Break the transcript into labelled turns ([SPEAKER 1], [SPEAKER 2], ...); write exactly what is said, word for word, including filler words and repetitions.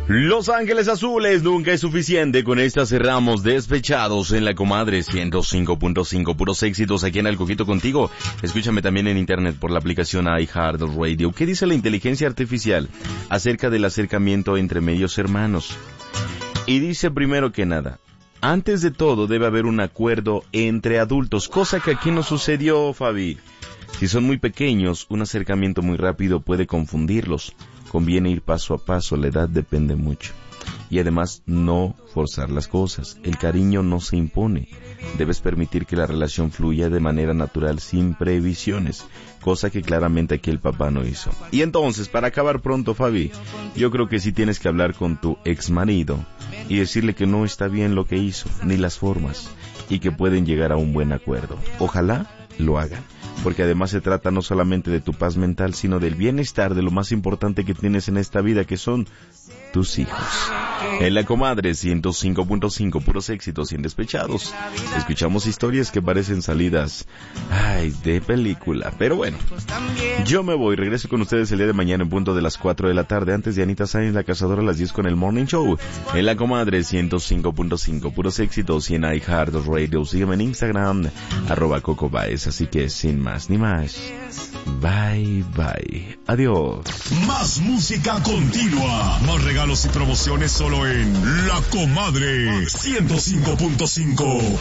[SPEAKER 1] Los Ángeles Azules, nunca es suficiente. Con esta cerramos Despechados en la Comadre ciento cinco punto cinco. Puros éxitos aquí en El Coquito Contigo. Escúchame también en internet por la aplicación iHeartRadio. ¿Qué dice la inteligencia artificial acerca del acercamiento entre medios hermanos? Y dice primero que nada, antes de todo debe haber un acuerdo entre adultos, cosa que aquí no sucedió, Fabi. Si son muy pequeños, un acercamiento muy rápido puede confundirlos. Conviene ir paso a paso, la edad depende mucho. Y además, no forzar las cosas. El cariño no se impone. Debes permitir que la relación fluya de manera natural, sin previsiones. Cosa que claramente aquí el papá no hizo. Y entonces, para acabar pronto, Fabi, yo creo que sí tienes que hablar con tu ex marido y decirle que no está bien lo que hizo, ni las formas, y que pueden llegar a un buen acuerdo. Ojalá lo hagan. Porque además se trata no solamente de tu paz mental, sino del bienestar de lo más importante que tienes en esta vida, que son tus hijos. En la Comadre ciento cinco punto cinco, puros éxitos y Despechados. Escuchamos historias que parecen salidas, ay, de película. Pero bueno, yo me voy, regreso con ustedes el día de mañana en punto de las cuatro de la tarde, antes de Anita Sáenz, la Cazadora, a las diez con el Morning Show. En la Comadre ciento cinco punto cinco, puros éxitos y en iHeartRadio. Sígueme en Instagram, arroba Coco Baez. Así que sin más ni más, bye bye, adiós.
[SPEAKER 2] Más música continua, más regalos y promociones solo en La Comadre ciento cinco punto cinco.